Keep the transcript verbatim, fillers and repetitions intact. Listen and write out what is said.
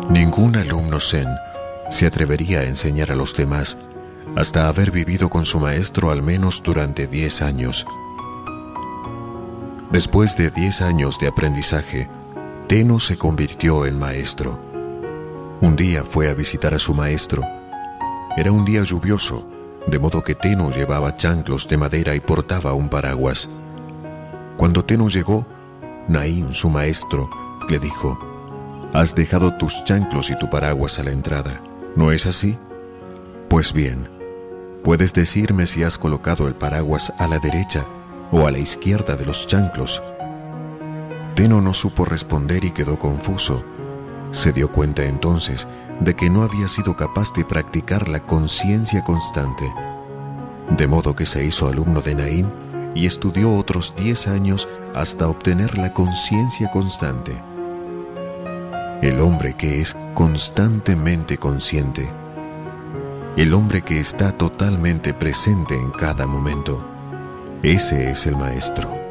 Ningún alumno zen se atrevería a enseñar a los demás hasta haber vivido con su maestro al menos durante diez años. Después de diez años de aprendizaje, Tenno se convirtió en maestro. Un día fue a visitar a su maestro. Era un día lluvioso, de modo que Tenno llevaba chanclos de madera y portaba un paraguas. Cuando Tenno llegó, Nain, su maestro, le dijo: «Has dejado tus chanclos y tu paraguas a la entrada, ¿no es así? Pues bien, ¿puedes decirme si has colocado el paraguas a la derecha o a la izquierda de los chanclos?» Tenno no supo responder y quedó confuso. Se dio cuenta entonces de que no había sido capaz de practicar la conciencia constante. De modo que se hizo alumno de Nain y estudió otros diez años hasta obtener la conciencia constante. El hombre que es constantemente consciente, el hombre que está totalmente presente en cada momento, ese es el maestro.